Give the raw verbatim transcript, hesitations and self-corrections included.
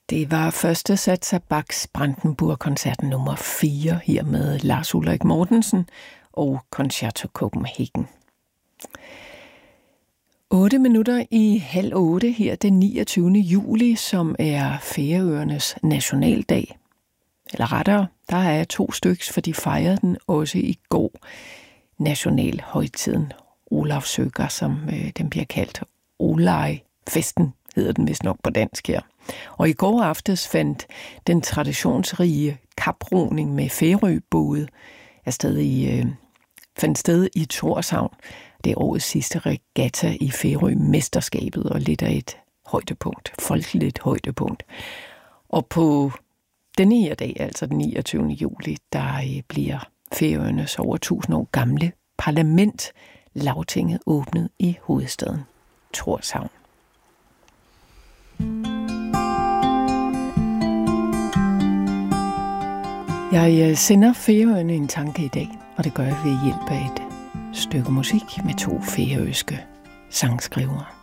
Det var første sats af Bachs Brandenburg-koncert nummer fire, her med Lars Ulrik Mortensen og Concerto Copenhagen. otte minutter i halv otte her den niogtyvende juli, som er Færøernes nationaldag. Eller rettere, der er to styks, for de fejrede den også i går. Nationalhøjtiden Olavsøka, som øh, den bliver kaldt. Olaj-festen hedder den vist nok på dansk her. Og i går aftes fandt den traditionsrige kaproning med Færøbåde afsted i, øh, fandt sted i Tórshavn. Det er årets sidste regatta i Færø-mesterskabet og lidt af et højdepunkt, folkeligt højdepunkt. Og på denne her dag, altså den niogtyvende juli, der øh, bliver Færøernes over tusind år gamle parlament, Lagtinget, åbnet i hovedstaden Tórshavn. Jeg sender Færøerne en tanke i dag, og det gør jeg ved hjælp af et stykke musik med to færøske sangskrivere.